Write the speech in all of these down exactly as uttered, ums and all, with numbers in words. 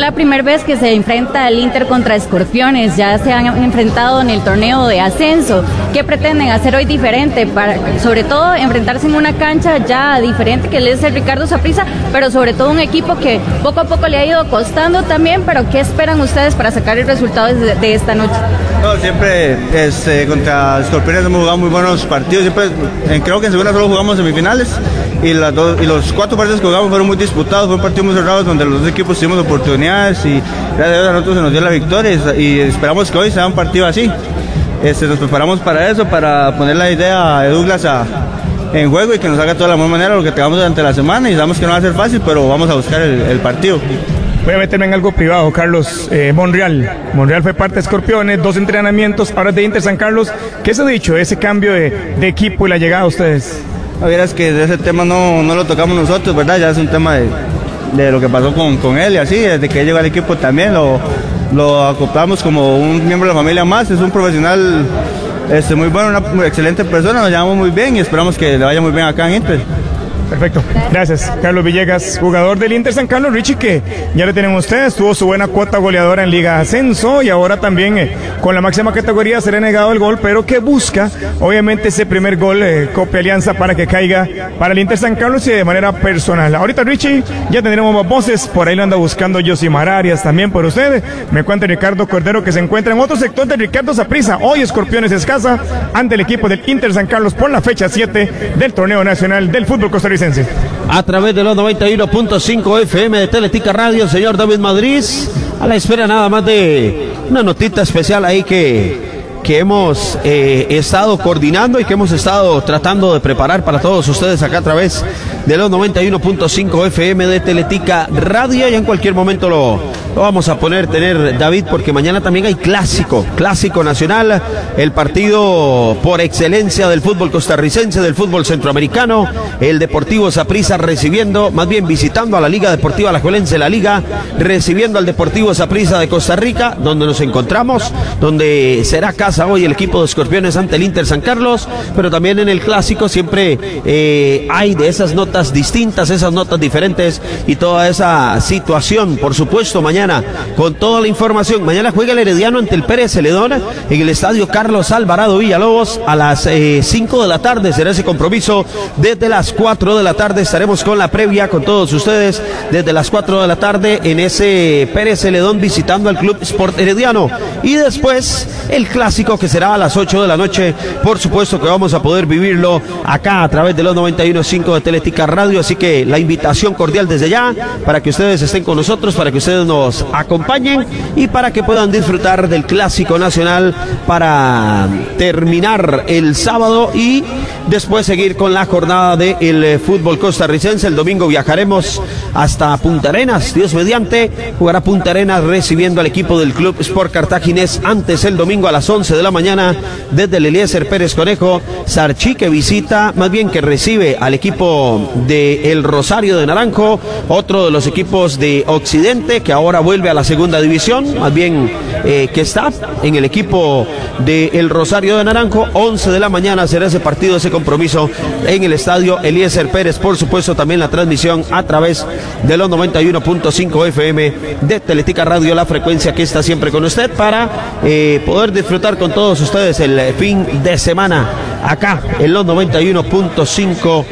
la primera vez que se enfrenta el Inter contra Escorpiones, ya se han enfrentado en el torneo de ascenso. ¿Qué pretenden hacer hoy diferente? Para, sobre todo, enfrentarse en una cancha ya diferente que es el Ricardo Saprissa, pero sobre todo un equipo que poco a poco le ha ido costando también, pero ¿qué esperan ustedes para sacar el resultado de, de esta noche? No, siempre este, contra Escorpiones hemos jugado muy buenos partidos, siempre, en, creo que en segunda solo jugamos semifinales y, las dos, y los cuatro partidos que jugamos fueron muy disputados, fueron partidos muy cerrados donde los dos equipos tuvimos oportunidades y gracias a Dios a nosotros se nos dio la victoria y, y esperamos que hoy sea un partido así. Este, nos preparamos para eso, para poner la idea de Douglas a, en juego y que nos haga toda la mejor manera lo que tengamos durante la semana, y sabemos que no va a ser fácil, pero vamos a buscar el, el partido. Voy a meterme en algo privado, Carlos. eh, Monreal, Monreal fue parte de Escorpiones, dos entrenamientos, ahora es de Inter San Carlos. ¿Qué se ha dicho de ese cambio de, de equipo y la llegada a ustedes? La verdad es que de ese tema no, no lo tocamos nosotros, ¿verdad? Ya es un tema de, de lo que pasó con, con él y así, desde que llegó al equipo también lo, lo acoplamos como un miembro de la familia más, es un profesional este, muy bueno, una excelente persona, nos llevamos muy bien y esperamos que le vaya muy bien acá en Inter. Perfecto, gracias. Carlos Villegas, jugador del Inter San Carlos. Richie, que ya le tienen ustedes, tuvo su buena cuota goleadora en Liga Ascenso y ahora también eh, con la máxima categoría se le ha negado el gol, pero que busca obviamente ese primer gol, eh, Copa Alianza, para que caiga para el Inter San Carlos y de manera personal. Ahorita, Richie, ya tendremos más voces, por ahí lo anda buscando Yosimar Arias también por usted. Me cuenta Ricardo Cordero que se encuentra en otro sector de Ricardo Saprissa. Hoy Escorpiones Escasa ante el equipo del Inter San Carlos por la fecha siete del torneo nacional del fútbol costarricense. A través de los noventa y uno punto cinco F M de Teletica Radio, señor David Madrid, a la espera nada más de una notita especial ahí que, que hemos eh, estado coordinando y que hemos estado tratando de preparar para todos ustedes acá a través de los noventa y uno punto cinco F M de Teletica Radio, y en cualquier momento lo, lo vamos a poner, tener David, porque mañana también hay clásico, clásico nacional, el partido por excelencia del fútbol costarricense, del fútbol centroamericano, el Deportivo Saprissa recibiendo, más bien visitando a la Liga Deportiva Alajuelense, la Liga, recibiendo al Deportivo Saprissa de Costa Rica, donde nos encontramos, donde será casa hoy el equipo de Escorpiones ante el Inter San Carlos, pero también en el clásico siempre eh, hay de esas notas distintas, esas notas diferentes y toda esa situación, por supuesto, mañana con toda la información. Mañana juega el Herediano ante el Pérez Celedón en el estadio Carlos Alvarado Villalobos a las eh, cinco de la tarde, será ese compromiso. Desde las cuatro de la tarde estaremos con la previa con todos ustedes, desde las cuatro de la tarde en ese Pérez Celedón visitando al Club Sport Herediano, y después el clásico que será a las ocho de la noche, por supuesto que vamos a poder vivirlo acá a través de los noventa y uno punto cinco de Teletica Radio, así que la invitación cordial desde ya para que ustedes estén con nosotros, para que ustedes nos acompañen y para que puedan disfrutar del clásico nacional para terminar el sábado y después seguir con la jornada del fútbol costarricense. El domingo viajaremos hasta Punta Arenas, Dios mediante, jugará Punta Arenas recibiendo al equipo del Club Sport Cartaginés antes el domingo a las once de la mañana desde el Eliezer Pérez Conejo. Sarchi que visita, más bien que recibe al equipo de El Rosario de Naranjo, otro de los equipos de Occidente que ahora vuelve a la segunda división, más bien eh, que está en el equipo de El Rosario de Naranjo. once de la mañana será ese partido, ese compromiso en el estadio Eliezer Pérez. Por supuesto también la transmisión a través de los noventa y uno punto cinco F M de Teletica Radio, la frecuencia que está siempre con usted para eh, poder disfrutar con todos ustedes el fin de semana acá en los noventa y uno punto cinco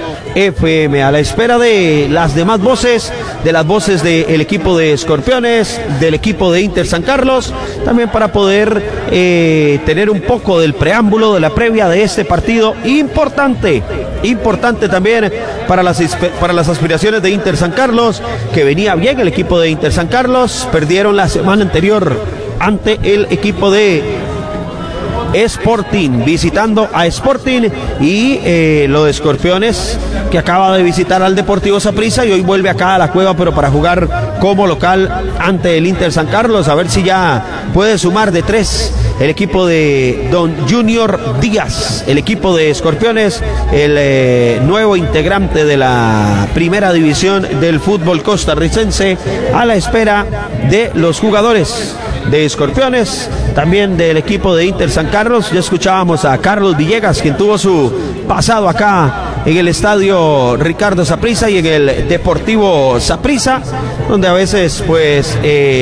F M, a la espera de las demás voces, de las voces del equipo de Escorpiones, del equipo de Inter San Carlos, también para poder eh, tener un poco del preámbulo, de la previa de este partido importante, importante también para las, para las aspiraciones de Inter San Carlos, que venía bien el equipo de Inter San Carlos, perdieron la semana anterior ante el equipo de Sporting, visitando a Sporting, y eh, lo de Escorpiones que acaba de visitar al Deportivo Saprissa y hoy vuelve acá a la Cueva, pero para jugar como local ante el Inter San Carlos, a ver si ya puede sumar de tres el equipo de Don Junior Díaz, el equipo de Escorpiones, el eh, nuevo integrante de la primera división del fútbol costarricense, a la espera de los jugadores de Escorpiones, también del equipo de Inter San Carlos. Ya escuchábamos a Carlos Villegas, quien tuvo su pasado acá en el estadio Ricardo Saprissa y en el Deportivo Saprissa, donde a veces pues eh,